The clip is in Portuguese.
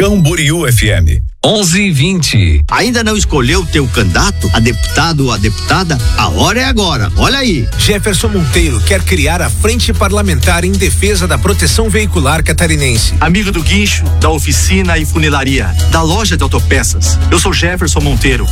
Camboriú FM. 11:20. Ainda não escolheu teu candidato a deputado ou a deputada? A hora é agora. Olha aí. Jefferson Monteiro quer criar a Frente Parlamentar em defesa da proteção veicular catarinense. Amigo do guincho, da oficina e funilaria, da loja de autopeças. Eu sou Jefferson Monteiro.